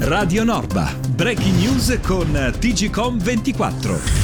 Radio Norba, breaking news con TGCOM24.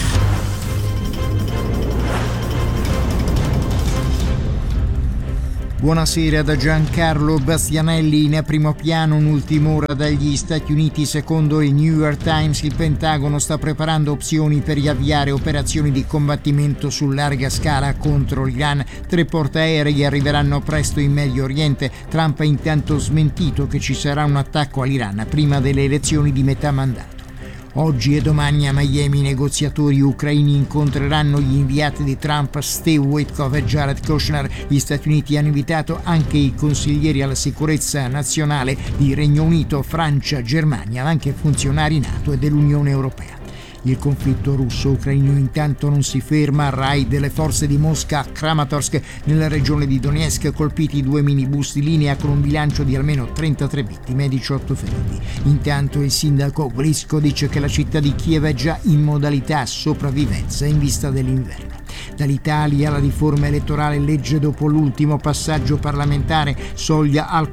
Buonasera da Giancarlo Bastianelli. In primo piano un'ultima ora dagli Stati Uniti. Secondo il New York Times, il Pentagono sta preparando opzioni per riavviare operazioni di combattimento su larga scala contro l'Iran. 3 portaerei arriveranno presto in Medio Oriente. Trump ha intanto smentito che ci sarà un attacco all'Iran prima delle elezioni di metà mandato. Oggi e domani a Miami i negoziatori ucraini incontreranno gli inviati di Trump Steve Witkoff e Jared Kushner. Gli Stati Uniti hanno invitato anche i consiglieri alla sicurezza nazionale di Regno Unito, Francia, Germania, ma anche funzionari NATO e dell'Unione Europea. Il conflitto russo-ucraino intanto non si ferma. Raid delle forze di Mosca a Kramatorsk nella regione di Donetsk, colpiti 2 minibus di linea con un bilancio di almeno 33 vittime e 18 feriti. Intanto il sindaco Grisko dice che la città di Kiev è già in modalità sopravvivenza in vista dell'inverno. Dall'Italia la riforma elettorale legge dopo l'ultimo passaggio parlamentare, soglia al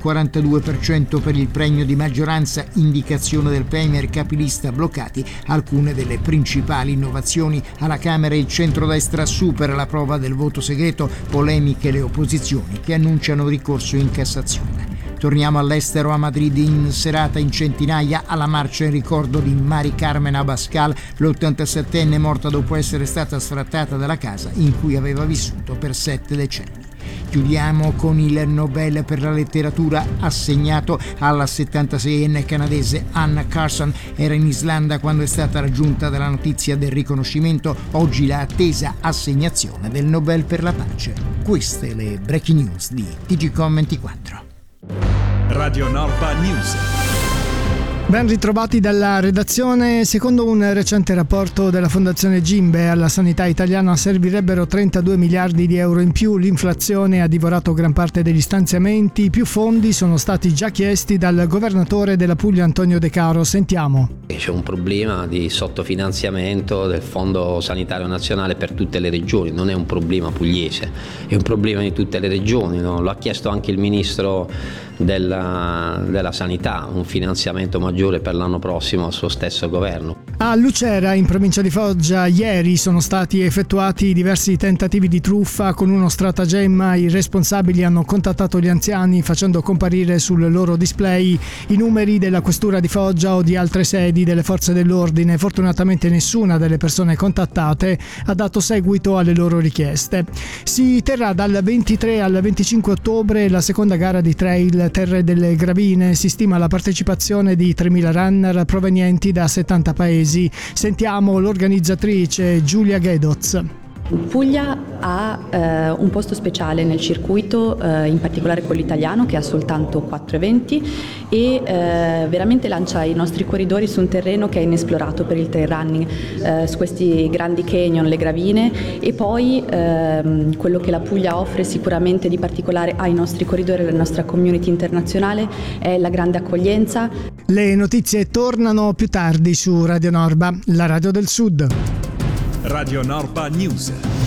42% per il premio di maggioranza, indicazione del premier, capilista bloccati. Alcune delle principali innovazioni: alla Camera il centrodestra supera la prova del voto segreto, polemiche le opposizioni che annunciano ricorso in Cassazione. Torniamo all'estero. A Madrid in serata in centinaia alla marcia in ricordo di Mari Carmen Abascal, l'87enne morta dopo essere stata sfrattata dalla casa in cui aveva vissuto per 7 decenni. Chiudiamo con il Nobel per la letteratura assegnato alla 76enne canadese Anne Carson. Era in Islanda quando è stata raggiunta dalla notizia del riconoscimento. Oggi la attesa assegnazione del Nobel per la pace. Queste le breaking news di TGCOM24. Radio Norba News. Ben ritrovati dalla redazione. Secondo un recente rapporto della Fondazione Gimbe, alla sanità italiana servirebbero 32 miliardi di euro in più. L'inflazione ha divorato gran parte degli stanziamenti. Più fondi sono stati già chiesti dal governatore della Puglia Antonio De Caro. Sentiamo. C'è un problema di sottofinanziamento del Fondo Sanitario Nazionale per tutte le regioni, non è un problema pugliese, è un problema di tutte le regioni, no? Lo ha chiesto anche il ministro della Sanità, un finanziamento maggiore per l'anno prossimo al suo stesso governo. A Lucera, in provincia di Foggia, ieri sono stati effettuati diversi tentativi di truffa con uno stratagemma. I responsabili hanno contattato gli anziani facendo comparire sul loro display i numeri della questura di Foggia o di altre sedi delle forze dell'ordine. Fortunatamente nessuna delle persone contattate ha dato seguito alle loro richieste. Si terrà dal 23 al 25 ottobre la seconda gara di trail Terre delle Gravine. Si stima la partecipazione di 3.000 runner provenienti da 70 paesi. Sentiamo l'organizzatrice Giulia Gedoz. Puglia ha un posto speciale nel circuito, in particolare quello italiano, che ha soltanto 4 eventi e veramente lancia i nostri corridori su un terreno che è inesplorato per il trail running, su questi grandi canyon, le gravine, e poi quello che la Puglia offre sicuramente di particolare ai nostri corridori e alla nostra community internazionale è la grande accoglienza. Le notizie tornano più tardi su Radio Norba, la radio del Sud. Radio Norba News.